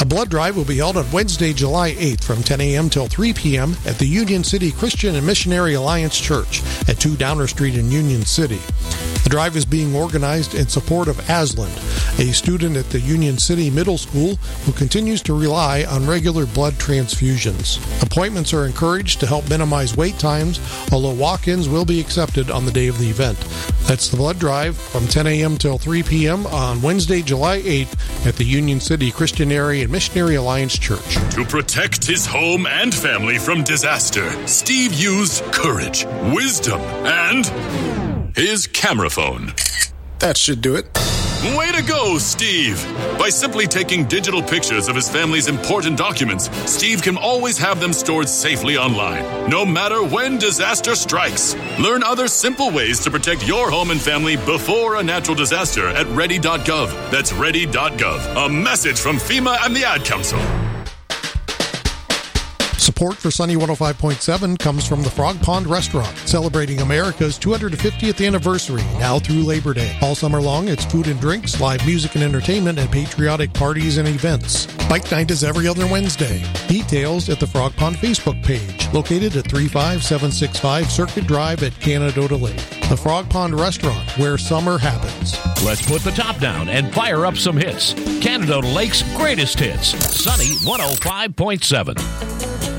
A blood drive will be held on Wednesday, July 8th from 10 a.m. till 3 p.m. at the Union City Christian and Missionary Alliance Church at 2 Downer Street in Union City. The drive is being organized in support of Aslan, a student at the Union City Middle School who continues to rely on regular blood transfusions. Appointments are encouraged to help minimize wait times, although walk-ins will be accepted on the day of the event. That's the blood drive from 10 a.m. till 3 p.m. on Wednesday, July 8th at the Union City Christian Area and Missionary Alliance Church. To protect his home and family from disaster, Steve used courage, wisdom, and his camera phone. That should do it. Way to go, Steve! By simply taking digital pictures of his family's important documents, Steve can always have them stored safely online, no matter when disaster strikes. Learn other simple ways to protect your home and family before a natural disaster at ready.gov. That's ready.gov. A message from FEMA and the Ad Council. Support for Sunny 105.7 comes from the Frog Pond Restaurant, celebrating America's 250th anniversary now through Labor Day. All summer long, it's food and drinks, live music and entertainment, and patriotic parties and events. Bike night is every other Wednesday. Details at the Frog Pond Facebook page, located at 35765 Circuit Drive at Canadota Lake. The Frog Pond Restaurant, where summer happens. Let's put the top down and fire up some hits. Canadota Lake's greatest hits. Sunny 105.7.